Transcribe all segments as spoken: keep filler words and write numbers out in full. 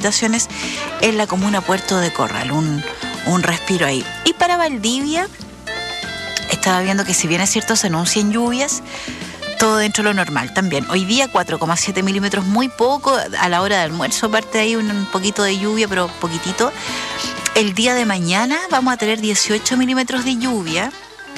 precipitaciones en la comuna Puerto de Corral, un, un respiro ahí. Y para Valdivia, estaba viendo que si bien es cierto se anuncian lluvias, todo dentro de lo normal también. Hoy día cuatro coma siete milímetros, muy poco, a la hora de almuerzo aparte de ahí un, un poquito de lluvia, pero poquitito. El día de mañana vamos a tener dieciocho milímetros de lluvia.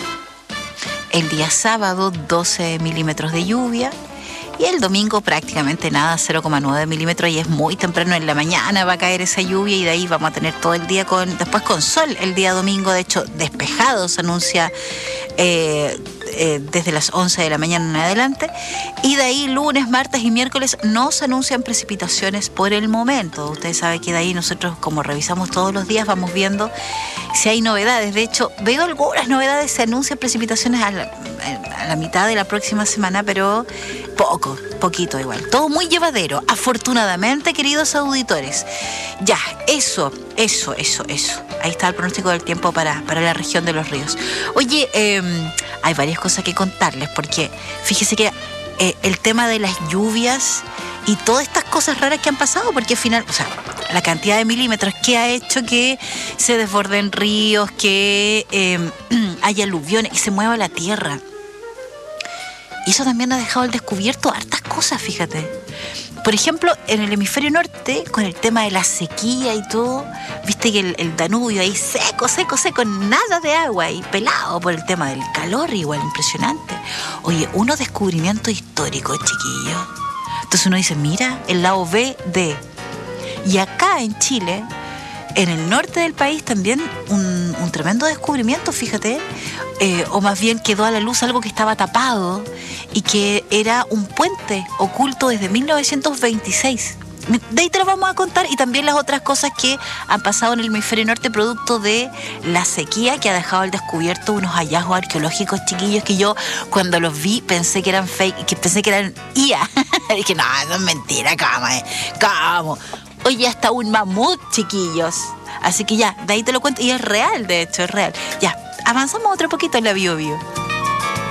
El día sábado doce milímetros de lluvia. Y el domingo prácticamente nada, cero coma nueve milímetros, y es muy temprano en la mañana va a caer esa lluvia, y de ahí vamos a tener todo el día con, después con sol el día domingo, de hecho despejado se anuncia eh, eh, desde las once de la mañana en adelante, y de ahí lunes, martes y miércoles no se anuncian precipitaciones por el momento. Ustedes saben que de ahí nosotros, como revisamos todos los días, vamos viendo si hay novedades. De hecho, veo algunas novedades, se anuncian precipitaciones a la, a la mitad de la próxima semana, pero poco, poquito igual. Todo muy llevadero, afortunadamente, queridos auditores. Ya, eso, eso, eso, eso. Ahí está el pronóstico del tiempo para, para la región de los ríos. Oye, eh, hay varias cosas que contarles, porque fíjese que eh, el tema de las lluvias y todas estas cosas raras que han pasado, porque al final, o sea, la cantidad de milímetros que ha hecho que se desborden ríos, que eh, haya aluviones y se mueva la tierra. Y eso también ha dejado al descubierto hartas cosas, fíjate. Por ejemplo, en el hemisferio norte, con el tema de la sequía y todo, viste que el, el Danubio ahí seco, seco, seco, nada de agua, y pelado por el tema del calor, igual, impresionante. Oye, unos descubrimientos históricos, chiquillos. Entonces uno dice, mira, el lado B de... Y acá en Chile, en el norte del país también un, un tremendo descubrimiento, fíjate, eh, o más bien quedó a la luz algo que estaba tapado y que era un puente oculto desde mil novecientos veintiséis. De ahí te lo vamos a contar, y también las otras cosas que han pasado en el hemisferio norte producto de la sequía, que ha dejado al descubierto unos hallazgos arqueológicos, chiquillos, que yo cuando los vi pensé que eran fake, que pensé que eran I A. Dije, no, no es mentira, ¿cómo? Eh? ¿Cómo? Oye, hasta un mamut, chiquillos. Así que ya, de ahí te lo cuento, y es real, de hecho, es real. Ya, avanzamos otro poquito en la Bio Bio.